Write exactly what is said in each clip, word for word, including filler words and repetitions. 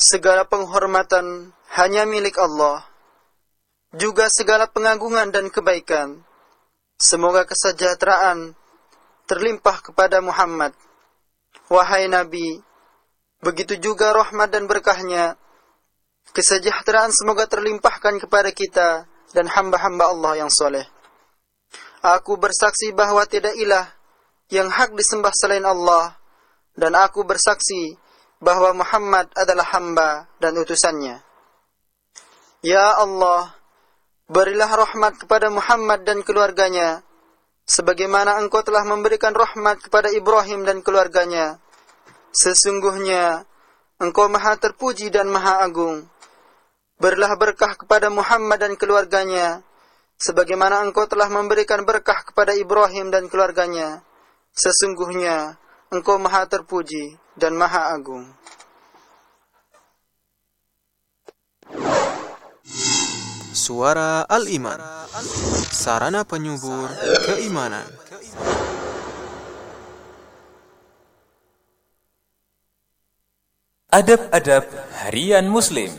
Segala penghormatan hanya milik Allah, juga segala pengagungan dan kebaikan. Semoga kesejahteraan terlimpah kepada Muhammad. Wahai Nabi, begitu juga rahmat dan berkahnya, kesejahteraan semoga terlimpahkan kepada kita dan hamba-hamba Allah yang soleh. Aku bersaksi bahwa tidak ilah yang hak disembah selain Allah, dan aku bersaksi bahwa Muhammad adalah hamba dan utusannya. Ya Allah, berilah rahmat kepada Muhammad dan keluarganya, sebagaimana Engkau telah memberikan rahmat kepada Ibrahim dan keluarganya. Sesungguhnya Engkau maha terpuji dan maha agung. Berilah berkah kepada Muhammad dan keluarganya, sebagaimana Engkau telah memberikan berkah kepada Ibrahim dan keluarganya. Sesungguhnya Engkau maha terpuji dan maha agung. Suara Al-Iman, sarana penyubur keimanan. Adab-adab harian Muslim.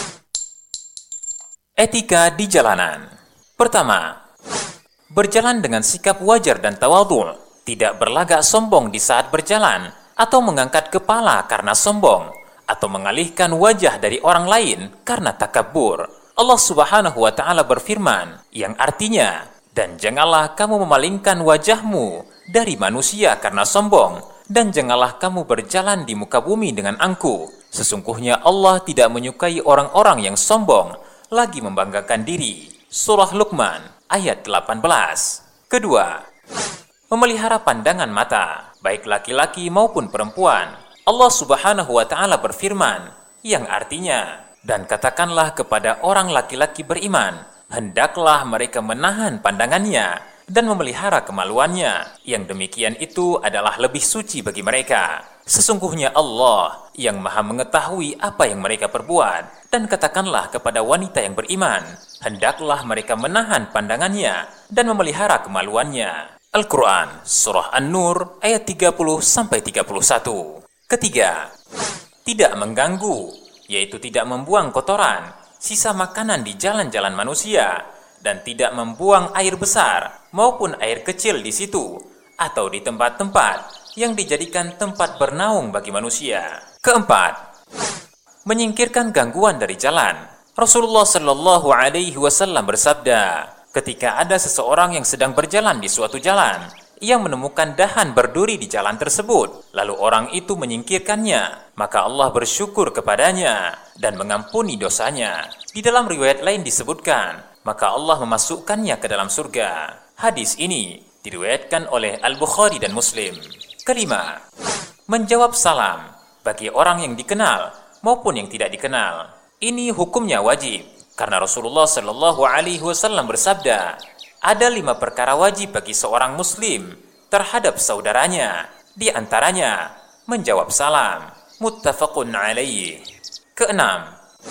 Etika di jalanan. Pertama, berjalan dengan sikap wajar dan tawadhu', tidak berlagak sombong di saat berjalan, atau mengangkat kepala karena sombong, atau mengalihkan wajah dari orang lain karena takabur. Allah Subhanahu wa Ta'ala berfirman, yang artinya, dan janganlah kamu memalingkan wajahmu dari manusia karena sombong, dan janganlah kamu berjalan di muka bumi dengan angkuh. Sesungguhnya Allah tidak menyukai orang-orang yang sombong, lagi membanggakan diri. Surah Luqman, ayat delapan belas. Kedua, memelihara pandangan mata, baik laki-laki maupun perempuan. Allah Subhanahu wa Ta'ala berfirman, yang artinya, dan katakanlah kepada orang laki-laki beriman, hendaklah mereka menahan pandangannya dan memelihara kemaluannya. Yang demikian itu adalah lebih suci bagi mereka. Sesungguhnya Allah yang maha mengetahui apa yang mereka perbuat. Dan katakanlah kepada wanita yang beriman, hendaklah mereka menahan pandangannya dan memelihara kemaluannya. Al-Quran, Surah An-Nur, ayat tiga puluh sampai tiga puluh satu. Ketiga, tidak mengganggu, yaitu tidak membuang kotoran, sisa makanan di jalan-jalan manusia, dan tidak membuang air besar maupun air kecil di situ, atau di tempat-tempat yang dijadikan tempat bernaung bagi manusia. Keempat, menyingkirkan gangguan dari jalan. Rasulullah Shallallahu Alaihi Wasallam bersabda, ketika ada seseorang yang sedang berjalan di suatu jalan, ia menemukan dahan berduri di jalan tersebut, lalu orang itu menyingkirkannya, maka Allah bersyukur kepadanya dan mengampuni dosanya. Di dalam riwayat lain disebutkan, maka Allah memasukkannya ke dalam surga. Hadis ini diriwayatkan oleh Al-Bukhari dan Muslim. Kelima, menjawab salam bagi orang yang dikenal maupun yang tidak dikenal. Ini hukumnya wajib, karena Rasulullah Shallallahu Alaihi Wasallam bersabda, ada lima perkara wajib bagi seorang muslim terhadap saudaranya, di antaranya menjawab salam. Muttafaqun alaih. Keenam,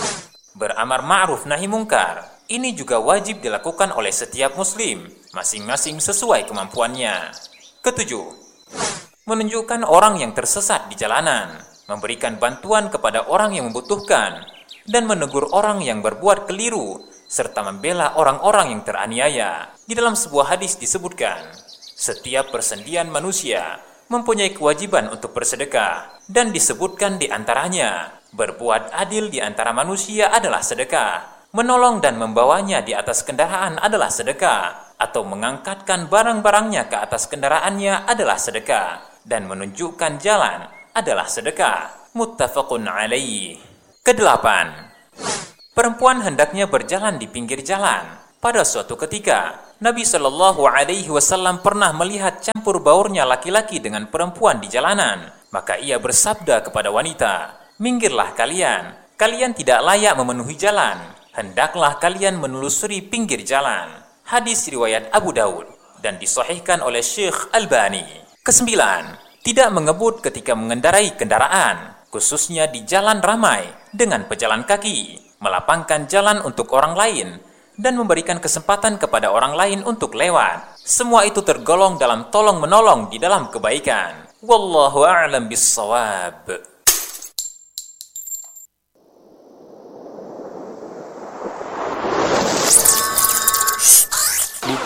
beramar ma'ruf nahi mungkar. Ini juga wajib dilakukan oleh setiap muslim, masing-masing sesuai kemampuannya. Ketujuh, menunjukkan orang yang tersesat di jalanan, memberikan bantuan kepada orang yang membutuhkan, dan menegur orang yang berbuat keliru, serta membela orang-orang yang teraniaya. Di dalam sebuah hadis disebutkan, setiap persendian manusia mempunyai kewajiban untuk bersedekah, dan disebutkan di antaranya, berbuat adil di antara manusia adalah sedekah, menolong dan membawanya di atas kendaraan adalah sedekah, atau mengangkatkan barang-barangnya ke atas kendaraannya adalah sedekah, dan menunjukkan jalan adalah sedekah. Muttafaqun alaih. Kedelapan, perempuan hendaknya berjalan di pinggir jalan. Pada suatu ketika, Nabi Shallallahu Alaihi Wasallam pernah melihat campur baurnya laki-laki dengan perempuan di jalanan. Maka ia bersabda kepada wanita, minggirlah kalian, kalian tidak layak memenuhi jalan. Hendaklah kalian menelusuri pinggir jalan. Hadis riwayat Abu Daud dan disahihkan oleh Syekh Albani. Kesembilan, tidak mengebut ketika mengendarai kendaraan, khususnya di jalan ramai dengan pejalan kaki, melapangkan jalan untuk orang lain, dan memberikan kesempatan kepada orang lain untuk lewat. Semua itu tergolong dalam tolong-menolong di dalam kebaikan. Wallahu a'lam bissawab.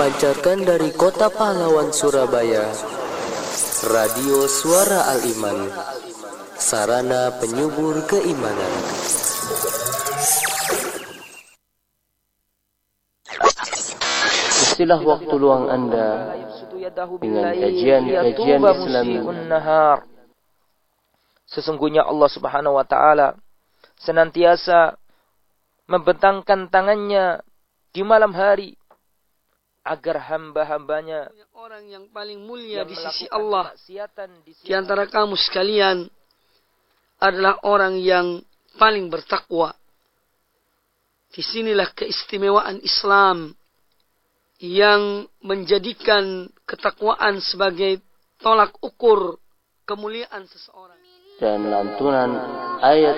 dipancarkan dari kota pahlawan Surabaya, Radio Suara Al-Iman, sarana penyubur keimanan. Istilah waktu luang Anda dengan kajian-kajian Islami. Sesungguhnya Allah Subhanahu wa taala senantiasa membentangkan tangannya di malam hari agar hamba-hambanya, orang yang paling mulia di sisi Allah di antara kamu sekalian adalah orang yang paling bertakwa. Disinilah keistimewaan Islam yang menjadikan ketakwaan sebagai tolak ukur kemuliaan seseorang. Dan lantunan ayat